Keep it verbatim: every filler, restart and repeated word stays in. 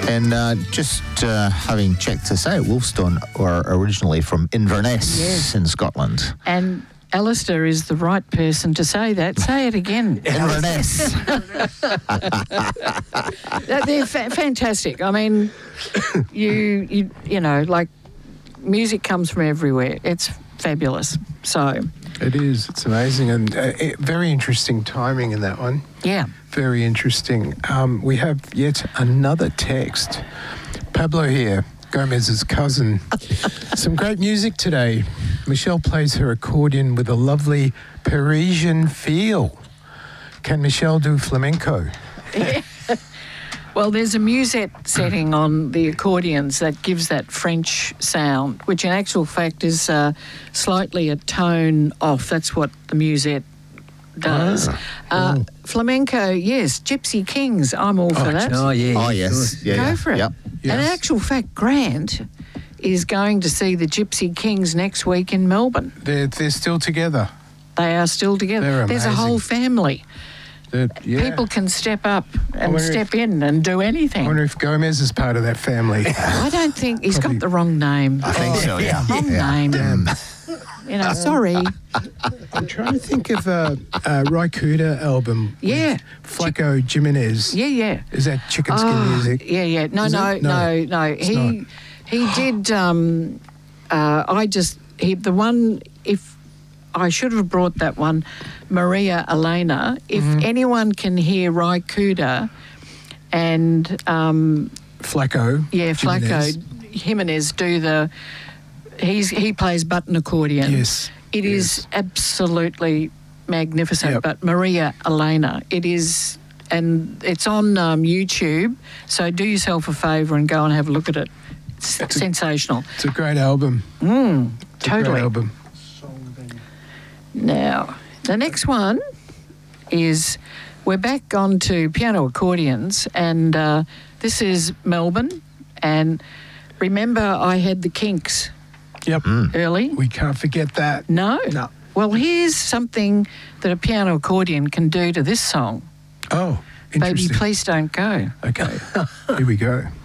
And uh, just uh, having checked this out, Wolfstone are originally from Inverness Yes. in Scotland. And Alistair is the right person to say that. Say it again. Inverness. They're fa- fantastic. I mean, you, you you know, like, music comes from everywhere. It's fabulous. So, It is. It's amazing. And uh, it, very interesting timing in that one. yeah. Very interesting. Um, we have yet another text. Pablo here, Gomez's cousin. Some great music today. Michelle plays her accordion with a lovely Parisian feel. Can Michelle do flamenco? Well, there's a musette setting on the accordions that gives that French sound, which in actual fact is uh, slightly a tone off. That's what the musette does. Ah. Uh, Oh. Flamenco, yes. Gypsy Kings, I'm all for Oh, that. Oh, yeah. Oh, yes. Yeah, Go yeah. for it. Yep. And Yes. in actual fact, Grant is going to see the Gypsy Kings next week in Melbourne. They're, they're still together. They are still together. They're There's a amazing. whole family. They're, yeah. People can step up and wonder step in and do I anything. wonder if Gomez is part of that family. I don't think he's Probably- got the wrong name. I think so, yeah. Wrong Yeah. name. Damn. You know, sorry. I'm trying to think of a, a Ry Cooder album. with Yeah. Flaco Jimenez. Yeah, yeah. Is that chicken skin Oh, music? Yeah, yeah. No, Is no, it? no, No, no. it's He not. he did. Um, uh, I just he the one. If I should have brought that one, Maria Elena. If Mm-hmm. anyone can hear Ry Cooder and um, Flaco. yeah, Jimenez. Flaco Jimenez do the. He's he plays button accordion. Yes. It is yes. absolutely magnificent. Yep. But Maria Elena, it is, and it's on um, YouTube. So do yourself a favour and go and have a look at it. It's It's a- sensational. It's a great album. Mm, It's a great totally. album. Now, the next one is we're back onto piano accordions, and uh, this is Melbourne. And remember, I had the Kinks Yep. early. We can't forget that. No. No. Well, here's something that a piano accordion can do to this song. Oh, Baby, interesting. please don't go. Okay. Here we go.